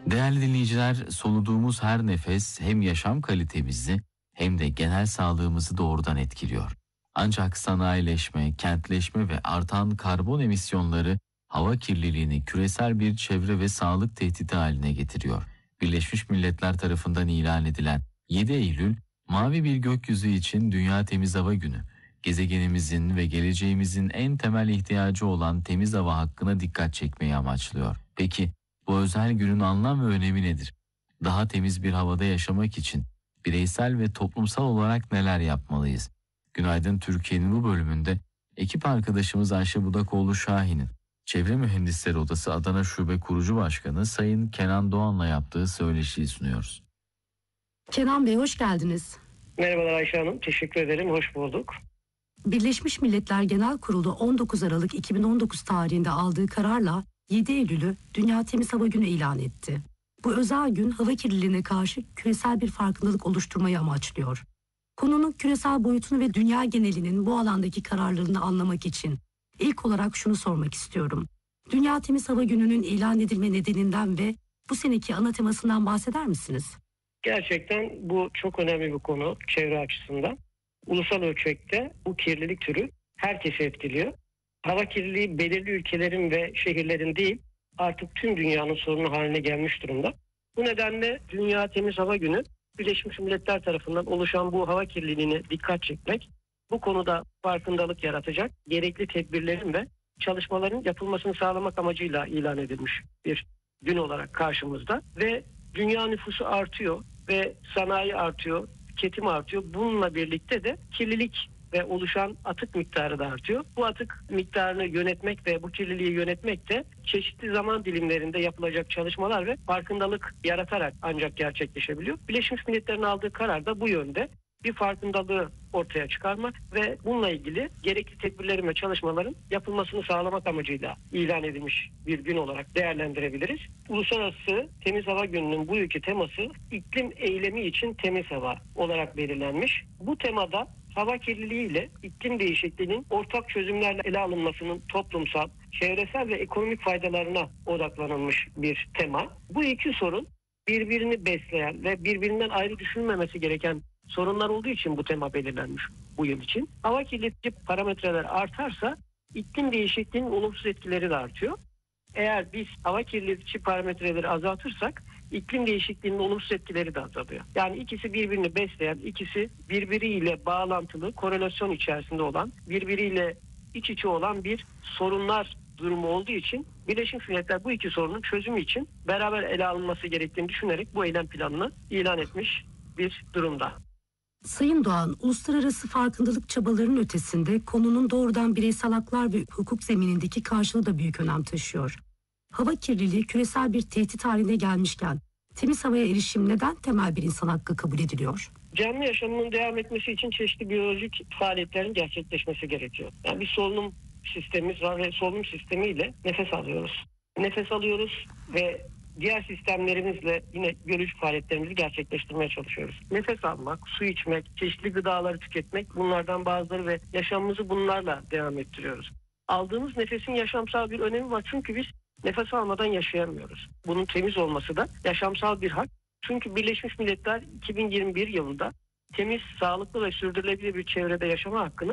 Değerli dinleyiciler, soluduğumuz her nefes hem yaşam kalitemizi hem de genel sağlığımızı doğrudan etkiliyor. Ancak sanayileşme, kentleşme ve artan karbon emisyonları hava kirliliğini küresel bir çevre ve sağlık tehdidi haline getiriyor. Birleşmiş Milletler tarafından ilan edilen 7 Eylül, mavi bir gökyüzü için Dünya Temiz Hava Günü. Gezegenimizin ve geleceğimizin en temel ihtiyacı olan temiz hava hakkına dikkat çekmeyi amaçlıyor. Peki, bu özel günün anlam ve önemi nedir? Daha temiz bir havada yaşamak için bireysel ve toplumsal olarak neler yapmalıyız? Günaydın Türkiye'nin bu bölümünde ekip arkadaşımız Ayşe Budakoğlu Şahin'in Çevre Mühendisleri Odası Adana Şube Kurucu Başkanı Sayın Kenan Doğan'la yaptığı söyleşiyi sunuyoruz. Kenan Bey, hoş geldiniz. Merhabalar Ayşe Hanım, teşekkür ederim, hoş bulduk. Birleşmiş Milletler Genel Kurulu 19 Aralık 2019 tarihinde aldığı kararla 7 Eylül'ü Dünya Temiz Hava Günü ilan etti. Bu özel gün hava kirliliğine karşı küresel bir farkındalık oluşturmayı amaçlıyor. Konunun küresel boyutunu ve dünya genelinin bu alandaki kararlarını anlamak için ilk olarak şunu sormak istiyorum. Dünya Temiz Hava Günü'nün ilan edilme nedeninden ve bu seneki ana temasından bahseder misiniz? Gerçekten bu çok önemli bir konu çevre açısından. Ulusal ölçekte bu kirlilik türü herkesi etkiliyor. Hava kirliliği belirli ülkelerin ve şehirlerin değil, artık tüm dünyanın sorunu haline gelmiş durumda. Bu nedenle Dünya Temiz Hava Günü, Birleşmiş Milletler tarafından oluşan bu hava kirliliğine dikkat çekmek, bu konuda farkındalık yaratacak gerekli tedbirlerin ve çalışmaların yapılmasını sağlamak amacıyla ilan edilmiş bir gün olarak karşımızda. Ve dünya nüfusu artıyor ve sanayi artıyor, tüketim artıyor. Bununla birlikte de kirlilik ve oluşan atık miktarı da artıyor. Bu atık miktarını yönetmek ve bu kirliliği yönetmek de çeşitli zaman dilimlerinde yapılacak çalışmalar ve farkındalık yaratarak ancak gerçekleşebiliyor. Birleşmiş Milletler'in aldığı karar da bu yönde. Bir farkındalığı ortaya çıkarmak ve bununla ilgili gerekli tedbirlerin ve çalışmaların yapılmasını sağlamak amacıyla ilan edilmiş bir gün olarak değerlendirebiliriz. Uluslararası Temiz Hava Günü'nün bu yılki teması iklim eylemi için temiz hava olarak belirlenmiş. Bu temada hava kirliliği ile iklim değişikliğinin ortak çözümlerle ele alınmasının toplumsal, çevresel ve ekonomik faydalarına odaklanılmış bir tema. Bu iki sorun birbirini besleyen ve birbirinden ayrı düşünülmemesi gereken sorunlar olduğu için bu tema belirlenmiş bu yıl için. Hava kirletici parametreler artarsa iklim değişikliğinin olumsuz etkileri de artıyor. Eğer biz hava kirletici parametreleri azaltırsak iklim değişikliğinin olumsuz etkileri de azalıyor. Yani ikisi birbirini besleyen, ikisi birbiriyle bağlantılı, korelasyon içerisinde olan, birbiriyle iç içe olan bir sorunlar durumu olduğu için Birleşmiş Milletler bu iki sorunun çözümü için beraber ele alınması gerektiğini düşünerek bu eylem planını ilan etmiş bir durumda. Sayın Doğan, uluslararası farkındalık çabalarının ötesinde konunun doğrudan bireysel haklar ve hukuk zeminindeki karşılığı da büyük önem taşıyor. Hava kirliliği küresel bir tehdit haline gelmişken temiz havaya erişim neden temel bir insan hakkı kabul ediliyor? Canlı yaşamının devam etmesi için çeşitli biyolojik faaliyetlerin gerçekleşmesi gerekiyor. Yani bir solunum sistemimiz var ve solunum sistemiyle nefes alıyoruz. Nefes alıyoruz ve diğer sistemlerimizle yine biyolojik faaliyetlerimizi gerçekleştirmeye çalışıyoruz. Nefes almak, su içmek, çeşitli gıdaları tüketmek bunlardan bazıları ve yaşamımızı bunlarla devam ettiriyoruz. Aldığımız nefesin yaşamsal bir önemi var çünkü biz nefes almadan yaşayamıyoruz. Bunun temiz olması da yaşamsal bir hak. Çünkü Birleşmiş Milletler 2021 yılında temiz, sağlıklı ve sürdürülebilir bir çevrede yaşama hakkını